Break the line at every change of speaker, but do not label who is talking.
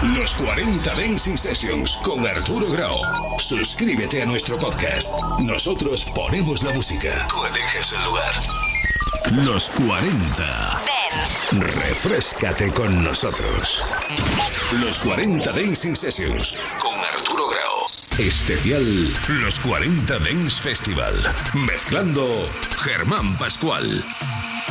Los 40 Dancing Sessions con Arturo Grau. Suscríbete a nuestro podcast. Nosotros ponemos la música. Tú eliges el lugar. Los 40 Dance. Refréscate con nosotros. Los 40 Dancing Sessions con Arturo Grau. Especial Los 40 Dance Festival. Mezclando Germán Pascual.